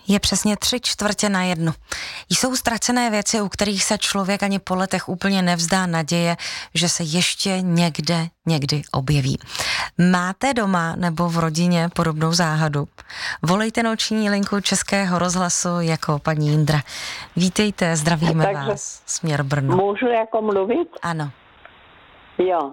Je přesně 3/4. Jsou ztracené věci, u kterých se člověk ani po letech úplně nevzdá naděje, že se ještě někdy objeví. Máte doma nebo v rodině podobnou záhadu? Volejte noční linku Českého rozhlasu jako paní Jindra. Vítejte, zdravíme vás, směr Brno. Můžu jako mluvit? Ano. Jo.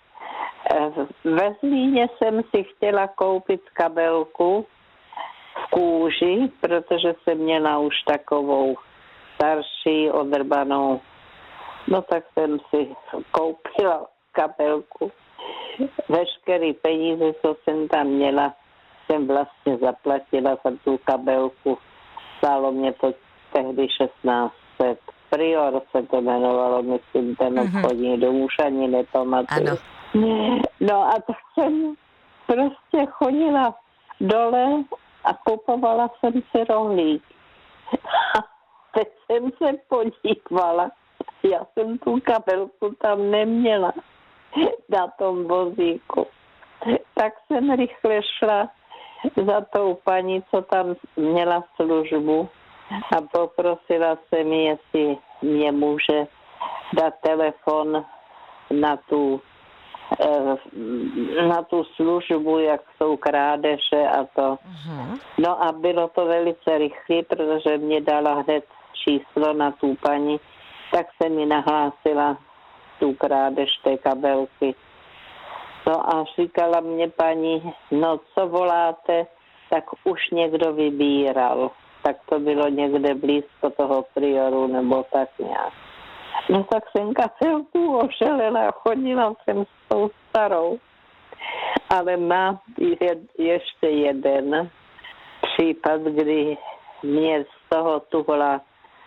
Ve Zlíně jsem si chtěla koupit kabelku v kůži, protože jsem měla už takovou starší, odrbanou. No tak jsem si koupila kabelku. Veškerý peníze, co jsem tam měla, jsem vlastně zaplatila za tu kabelku. Stálo mě to tehdy 1600. Prior se to jmenovalo, myslím, ten obchodní dům, už ani nepamatuju. Ano. No a tak jsem prostě chodila dole a kupovala jsem si rohlík. A teď jsem se podívala, já jsem tu kabelku tam neměla na tom vozíku. Tak jsem rychle šla za tou paní, co tam měla službu a poprosila jsem ji, jestli mě může dát telefon na tu službu, jak jsou krádeže a to. No a bylo to velice rychlé, protože mě dala hned číslo na tu paní, tak se mi nahlásila tu krádež té kabelky. No a říkala mě paní, no co voláte, tak už někdo vybíral. Tak to bylo někde blízko toho Prioru nebo tak nějak. No tak jsem kabelku ošelela, chodila jsem s tou starou. Ale má ještě jeden případ, kdy mě z toho tuhla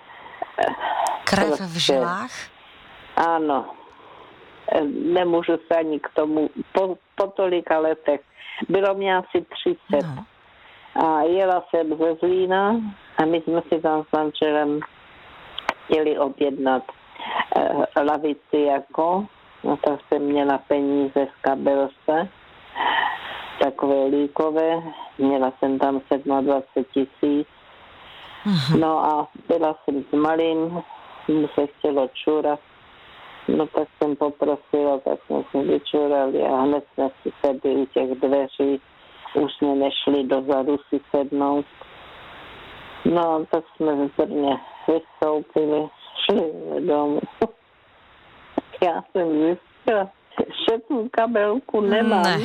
Krev v žilách? Ano. Nemůžu se ani k tomu po tolika letech. Bylo mě asi 30. No. A jela jsem ze Zlína a my jsme si tam s manželem chtěli objednat lavici jako, no tak jsem měla peníze v kabelce, takové líkové, měla jsem tam 27 000. No a byla jsem s malým, mu se chtělo čurat, no tak jsem poprosila, tak jsme se vyčurali a hned jsme si sedli u těch dveří, už jsme nešli dozadu si sednout. No tak jsme v Brně vystoupili, šli domů. Já jsem zjistila, že tu kabelku nemám. Ne.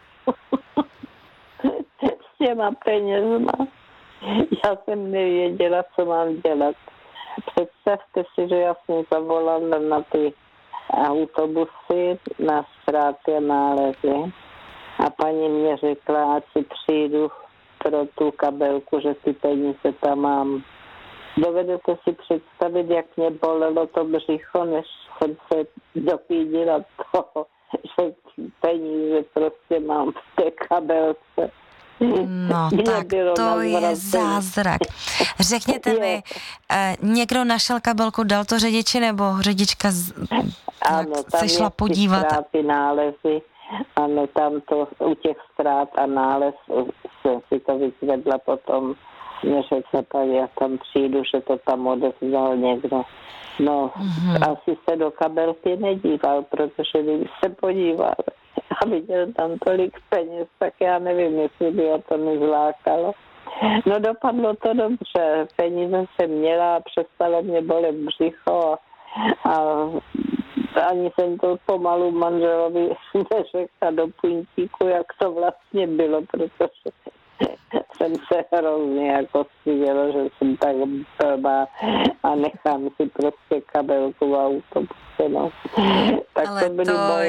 S těma penězma. Já jsem nevěděla, co mám dělat. Představte si, že já jsem zavolala na ty autobusy, na ztráty a nálezy. A paní mě řekla, ať si přijdu pro tu kabelku, že ty peníze tam mám. Dovedete si představit, jak mě bolelo to břicho, než jsem se dopídila toho, že peníze prostě mám v té kabelce. No tak to je zázrak. Řekněte mi, někdo našel kabelku, dal to řidiči nebo řidička se šla podívat? Ano, tam je nálezy. Ano, tam to u těch ztrát a nález jsem si to vyzvedla potom. Mě řekne, tak já tam přijdu, že to tam odevzal někdo. No, asi se do kabelky nedíval, protože kdyby se podíval a viděl tam tolik peněz, tak já nevím, jestli by ho to nezlákalo. No, dopadlo to dobře. Peníze jsem měla a přestalo mě bolet břicho a ani jsem to pomalu manželovi neřekla do puntíku, jak to vlastně bylo, protože jsem se hrozně jako styděla, že jsem tak blbá a nechám si prostě kabelku v autobuse, no. Tak ale to byly moje